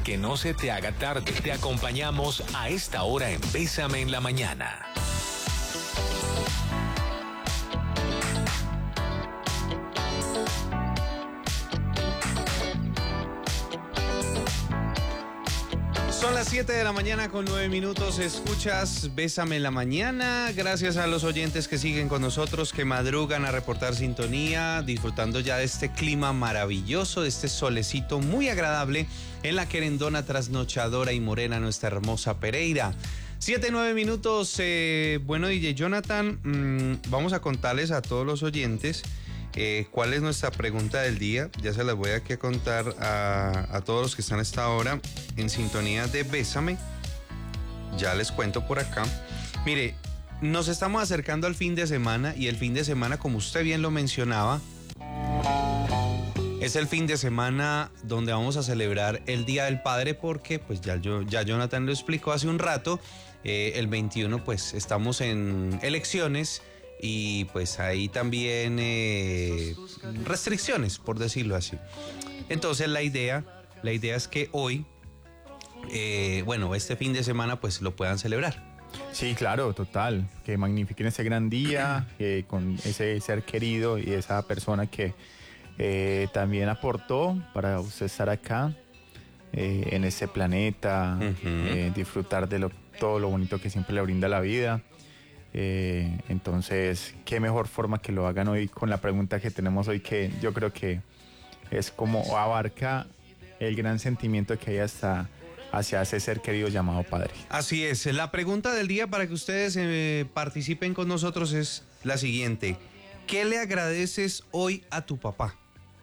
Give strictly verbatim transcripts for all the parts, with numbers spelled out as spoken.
que no se te haga tarde. Te acompañamos a esta hora en Bésame en la Mañana. Son las siete de la mañana con nueve minutos, escuchas Bésame en la Mañana, gracias a los oyentes que siguen con nosotros, que madrugan a reportar sintonía, disfrutando ya de este clima maravilloso, de este solecito muy agradable en la querendona trasnochadora y morena nuestra hermosa Pereira. Siete, nueve minutos, eh, bueno D J Jonathan, mmm, vamos a contarles a todos los oyentes Eh, ¿cuál es nuestra pregunta del día? Ya se las voy a que contar a, a todos los que están a esta hora en sintonía de Bésame. Ya les cuento por acá. Mire, nos estamos acercando al fin de semana y el fin de semana, como usted bien lo mencionaba, es el fin de semana donde vamos a celebrar el Día del Padre porque, pues ya, yo, ya Jonathan lo explicó hace un rato, eh, el veintiuno pues estamos en elecciones. Y pues hay también eh, restricciones, por decirlo así. Entonces la idea, la idea es que hoy, eh, bueno, este fin de semana pues lo puedan celebrar. Sí, claro, total. Que magnifiquen ese gran día eh, con ese ser querido y esa persona que eh, también aportó para usted estar acá eh, en este planeta, uh-huh. eh, disfrutar de lo, todo lo bonito que siempre le brinda la vida. Eh, entonces, qué mejor forma que lo hagan hoy con la pregunta que tenemos hoy, que yo creo que es como abarca el gran sentimiento que hay hasta hacia ese ser querido llamado padre. Así es, la pregunta del día para que ustedes eh, participen con nosotros es la siguiente: ¿qué le agradeces hoy a tu papá?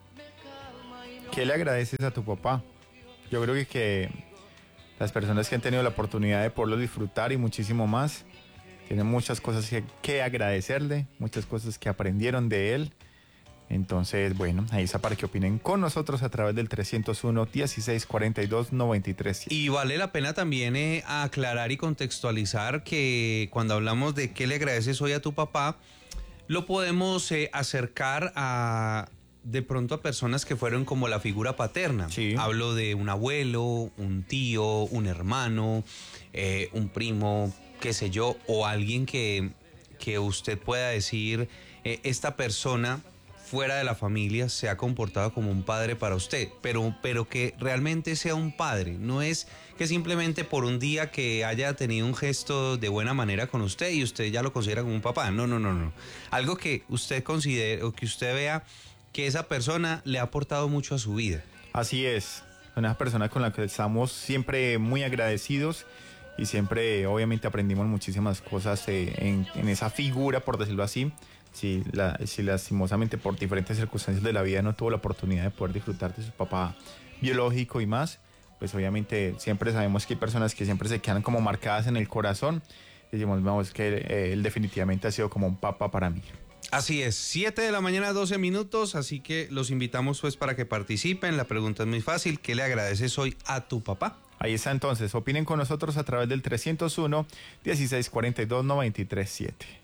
¿Qué le agradeces a tu papá? Yo creo que, que las personas que han tenido la oportunidad de poderlo disfrutar y muchísimo más, tienen muchas cosas que, que agradecerle, muchas cosas que aprendieron de él. Entonces, bueno, ahí está para que opinen con nosotros a través del trescientos uno, dieciséis cuarenta y dos, noventa y tres. Y vale la pena también eh, aclarar y contextualizar que cuando hablamos de qué le agradeces hoy a tu papá, lo podemos eh, acercar a de pronto a personas que fueron como la figura paterna. Sí. Hablo de un abuelo, un tío, un hermano, eh, un primo, qué sé yo, o alguien que, que usted pueda decir, eh, esta persona fuera de la familia se ha comportado como un padre para usted, pero, pero que realmente sea un padre, no es que simplemente por un día que haya tenido un gesto de buena manera con usted y usted ya lo considera como un papá, no, no, no, no, algo que usted considere o que usted vea que esa persona le ha aportado mucho a su vida. Así es, una persona con la que estamos siempre muy agradecidos. Y siempre, obviamente, aprendimos muchísimas cosas eh, en, en esa figura, por decirlo así. Si, la, si lastimosamente por diferentes circunstancias de la vida no tuvo la oportunidad de poder disfrutar de su papá biológico y más, pues obviamente siempre sabemos que hay personas que siempre se quedan como marcadas en el corazón. Y decimos, no, es que eh, él definitivamente ha sido como un papá para mí. Así es, siete de la mañana, doce minutos, así que los invitamos pues para que participen. La pregunta es muy fácil: ¿qué le agradeces hoy a tu papá? Ahí está entonces, opinen con nosotros a través del trescientos uno, dieciséis cuarenta y dos, noventa y tres siete.